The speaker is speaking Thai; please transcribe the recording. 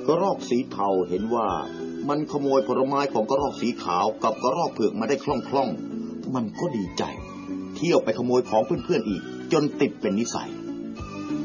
กระรอกสีเทาเห็นว่ามันขโมยผลไม้ของกระรอกสีขาวกับกระรอกเผือกมาได้คล่องๆมันก็ดีใจเที่ยวไปขโมยของเพื่อนๆอีกจนติดเป็นนิสัย